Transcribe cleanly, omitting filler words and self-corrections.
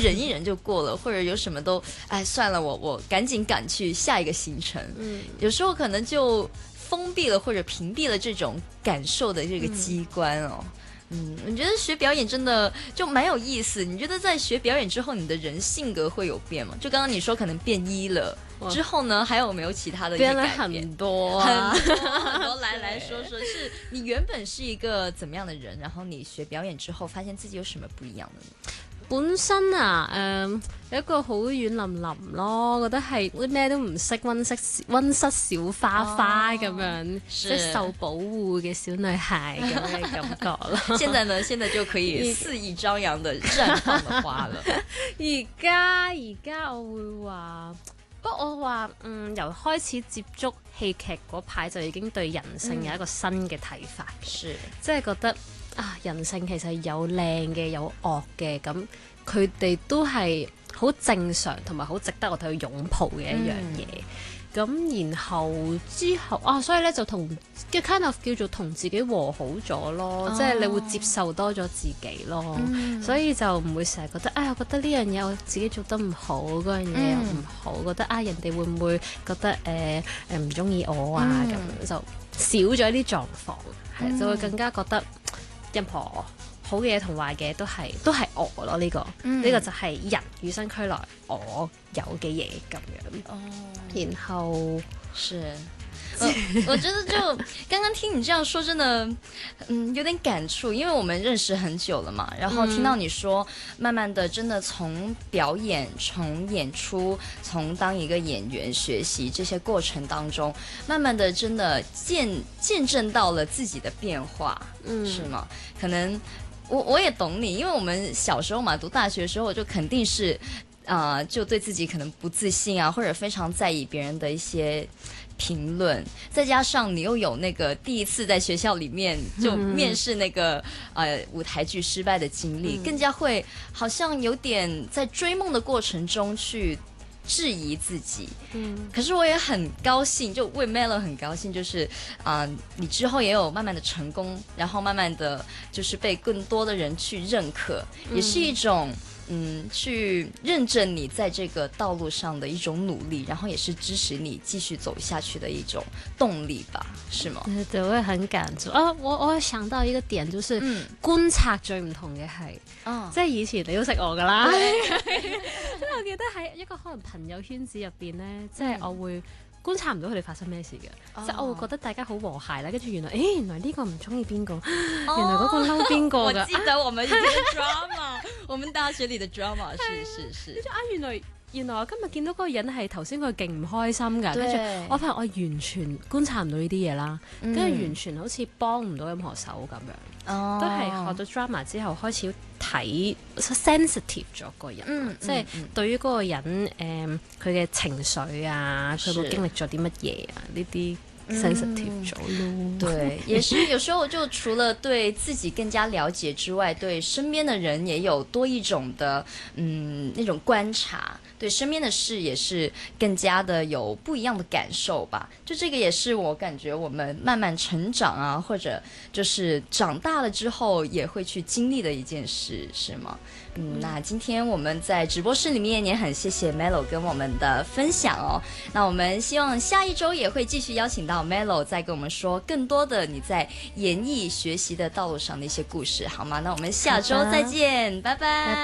忍一忍就过了，或者有什么都哎算了，我赶紧赶去下一个行程。有时候可能就封闭了或者屏蔽了这种感受的这个机关哦。我觉得学表演真的就蛮有意思。你觉得在学表演之后，你的人性格会有变吗？就刚刚你说可能变一了之后呢，还有没有其他的一些改变？ 变了很多啊， 很多。来说说，是你原本是一个怎么样的人，然后你學表演之後，發現自己有什麼不一樣的呢？ 本身啊，有一個好軟腍腍咯，覺得係咩都唔識，溫室小花花咁樣，即係受保護嘅小女孩咁嘅感覺咯。 現在呢，現在就可以肆意張揚的綻放的花了。 而家我會話。不過我話由開始接觸戲劇嗰排就已經對人性有一個新嘅睇法， 是即係覺得啊人性其實有靚嘅有惡嘅，咁佢哋都係好正常同埋好值得我哋去擁抱嘅一樣嘢。咁然後之後所以咧就同 kind of 叫做同自己和好咗咯，即係你會接受多咗自己咯，所以就唔會成日覺得我覺得呢樣嘢我自己做得唔好，嗰樣嘢又唔好，覺得人哋會唔會覺得唔中意我啊，咁就少咗啲狀況，係就會更加覺得任何好嘅嘢同壞嘅都係我咯，呢個就係人與生俱來我有嘅嘢咁樣。然後是我覺得就剛剛聽你這樣說真的有點感觸，因為我們認識很久了嘛，然後聽到你說慢慢的真的從表演從演出從當一個演員學習這些過程當中慢慢的真的見證到了自己的變化，是嗎？可能我也懂你，因為我們小時候嘛讀大學的時候就肯定是就對自己可能不自信啊，或者非常在意別人的一些評論，再加上你又有那個第一次在學校裡面就面試那個舞台劇失敗的經歷，更加會好像有點在追夢的過程中去質疑自己。可是我也很高興，就為 Melo 很高興，就是你之後也有慢慢的成功，然後慢慢的就是被更多的人去認可，也是一種去認證你在這個道路上的一種努力，然後也是支持你繼續走下去的一種動力吧，是嗎？ 對，我也很感觸我想到一個點，就是觀察最唔同嘅係，即係以前你都識我㗎啦，因為我記得喺一個可能朋友圈子入邊呢，即係我會觀察唔到佢哋發生咩事嘅，即係我會覺得大家好和諧啦，跟住原來呢個唔中意邊個，原來嗰個嬲邊個㗎。 我記得我們以前的 drama，我們大學裡的 drama 是。 原來我今日見到嗰個人係頭先佢勁唔開心㗎，跟住我發現我完全觀察唔到呢啲嘢啦，跟住完全好似幫唔到任何手咁樣，都係學到 drama 之後開始睇 sensitive 咗個人，即係對於嗰個人佢嘅情緒啊，佢會經歷咗啲乜嘢啊呢啲。sensitive 咗咯， 對，也是有時候就除了對自己更加了解之外，對身邊的人也有多一種的那種觀察，對身邊的事也是更加的有不一樣的感受吧。就這個也是我感覺我們慢慢成長啊，或者就是長大了之後也會去經歷的一件事，是嗎？那今天我們在直播室裡面也很謝謝 Melo 跟我們的分享哦。那我們希望下一周也會繼續邀請到 Melo 再跟我們說更多的你在演藝學習的道路上的一些故事，好嗎？那我們下周再見，拜拜。